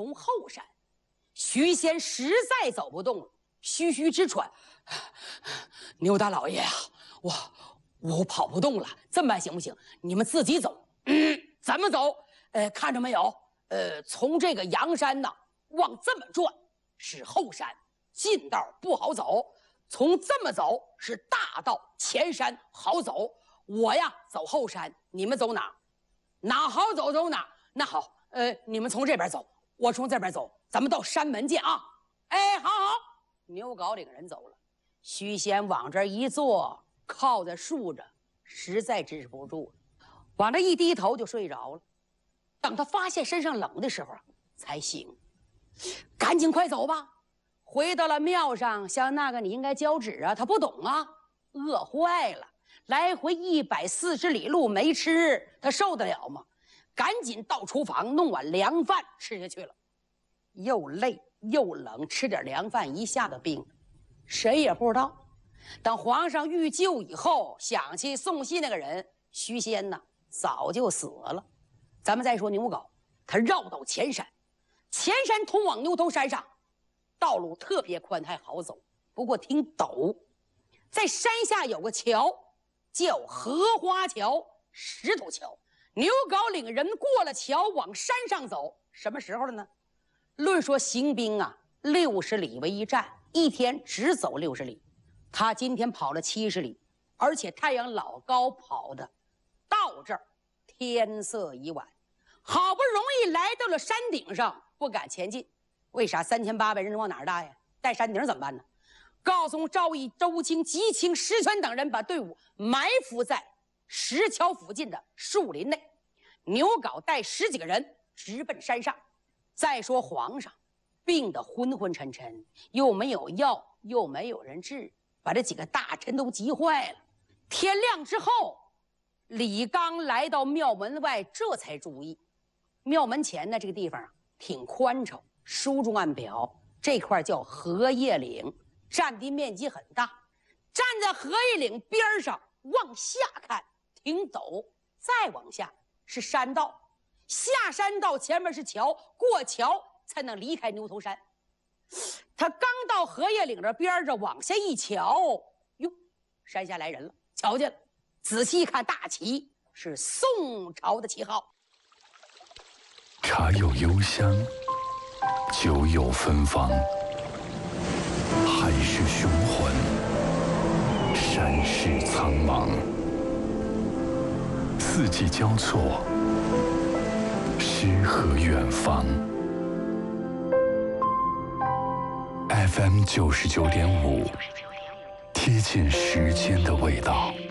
从后山。徐仙实在走不动了，吁吁直喘。牛大老爷啊，我跑不动了，这么办行不行？你们自己走。怎么走？看着没有？从这个阳山呐往这么转是后山，近道不好走。从这么走是大道，前山好走。我呀走后山，你们走哪？哪好走走哪。那好，你们从这边走，我从这边走，咱们到山门见啊！哎，好好。牛皋领人走了，徐仙往这一坐，靠在树着，实在支持不住了，往这一低头就睡着了。等他发现身上冷的时候才醒，赶紧快走吧。回到了庙上，像那个你应该交旨啊，他不懂啊，饿坏了，来回140里路没吃，他受得了吗？赶紧到厨房弄碗凉饭吃下去了。又累又冷，吃点凉饭一下子病，谁也不知道。等皇上御救以后，想起送信那个人徐仙呢，早就死了。咱们再说牛皋，他绕到前山，前山通往牛头山上，道路特别宽，还好走，不过挺陡。在山下有个桥，叫荷花桥、石头桥。牛皋领人过了桥，往山上走。什么时候了呢？论说行兵啊，60里为一站，一天只走60里。他今天跑了70里，而且太阳老高跑的，到这儿天色已晚，好不容易来到了山顶上，不敢前进。为啥？3800人往哪儿带呀？带山顶怎么办呢？告诉赵毅、周清、吉清、石全等人把队伍埋伏在石桥附近的树林内。牛皋带10几个人直奔山上。再说皇上病得昏昏沉沉，又没有药，又没有人治，把这几个大臣都急坏了。天亮之后，李纲来到庙门外，这才注意庙门前的这个地方挺宽敞，书中暗表这块叫荷叶岭，占地面积很大。站在荷叶岭边上往下看挺陡，再往下是山道，下山道前面是桥，过桥才能离开牛头山。他刚到荷叶岭这边上往下一瞧，哟，山下来人了，瞧见了，仔细一看大旗是宋朝的旗号。 茶有幽香，酒有芬芳，海市雄浑，山势苍茫，四季交错，诗和远方。FM 99.5，贴近时间的味道。